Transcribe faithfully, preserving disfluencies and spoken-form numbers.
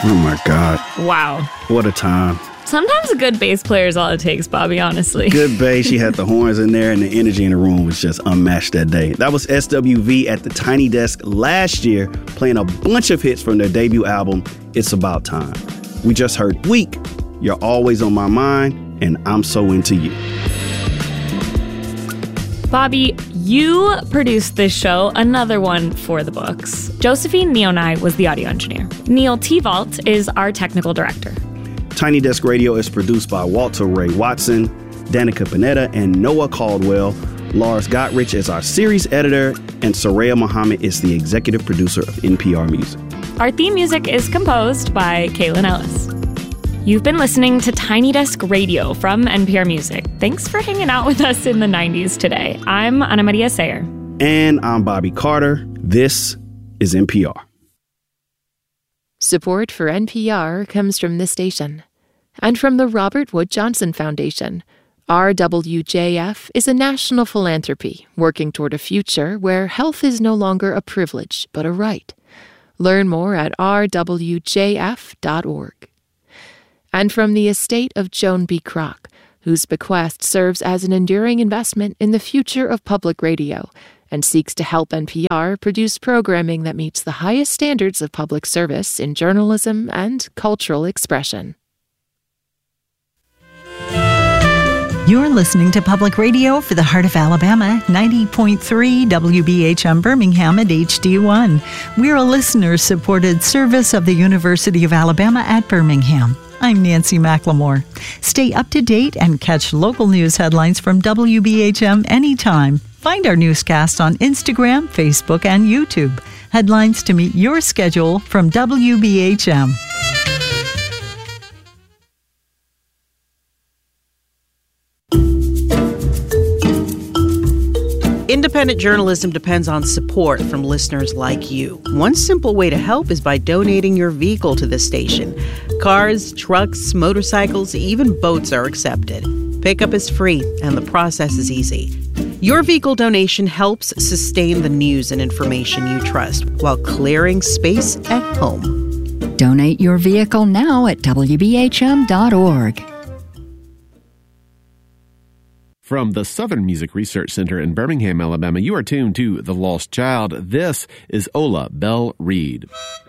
Oh, my God. Wow. What a time. Sometimes a good bass player is all it takes, Bobby, honestly. Good bass. She had the horns in there, and the energy in the room was just unmatched that day. That was S W V at the Tiny Desk last year, playing a bunch of hits from their debut album, It's About Time. We just heard Weak, You're Always on My Mind, and I'm So Into You. Bobby, you produced this show, another one for the books. Josephine Neonai was the audio engineer. Neil T-Vault is our technical director. Tiny Desk Radio is produced by Walter Ray Watson, Danica Panetta, and Noah Caldwell. Lars Gottrich is our series editor, and Soraya Muhammad is the executive producer of N P R Music. Our theme music is composed by Kaylin Ellis. You've been listening to Tiny Desk Radio from N P R Music. Thanks for hanging out with us in the nineties today. I'm Ana Maria Sayer. And I'm Bobby Carter. This is N P R. Support for N P R comes from this station and from the Robert Wood Johnson Foundation. R W J F is a national philanthropy working toward a future where health is no longer a privilege but a right. Learn more at r w j f dot org. And from the estate of Joan B. Kroc, whose bequest serves as an enduring investment in the future of public radio and seeks to help N P R produce programming that meets the highest standards of public service in journalism and cultural expression. You're listening to Public Radio for the Heart of Alabama, ninety point three W B H M Birmingham at H D one. We're a listener-supported service of the University of Alabama at Birmingham. I'm Nancy McLemore. Stay up to date and catch local news headlines from W B H M anytime. Find our newscast on Instagram, Facebook, and YouTube. Headlines to meet your schedule from W B H M. Independent journalism depends on support from listeners like you. One simple way to help is by donating your vehicle to this station. Cars, trucks, motorcycles, even boats are accepted. Pickup is free, and the process is easy. Your vehicle donation helps sustain the news and information you trust while clearing space at home. Donate your vehicle now at w b h m dot org. From the Southern Music Research Center in Birmingham, Alabama, you are tuned to The Lost Child. This is Ola Belle Reed.